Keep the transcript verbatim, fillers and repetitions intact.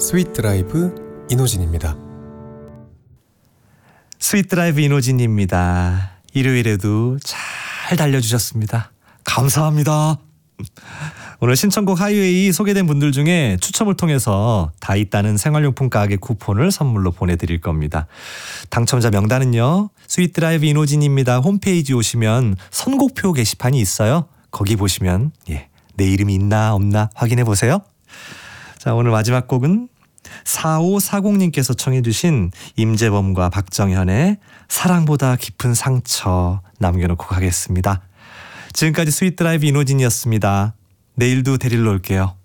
스윗 드라이브 이노진입니다. 스윗 드라이브 이노진입니다. 일요일에도 잘 달려주셨습니다. 감사합니다. 오늘 신청곡 하이웨이 소개된 분들 중에 추첨을 통해서 다 있다는 생활용품 가게 쿠폰을 선물로 보내드릴 겁니다. 당첨자 명단은요, 스윗 드라이브 이노진입니다 홈페이지 오시면 선곡표 게시판이 있어요. 거기 보시면 예, 내 이름이 있나 없나 확인해 보세요. 자, 오늘 마지막 곡은 사오사공님께서 청해 주신 임재범과 박정현의 사랑보다 깊은 상처 남겨놓고 가겠습니다. 지금까지 스윗 드라이브 이노진이었습니다. 내일도 데리러 올게요.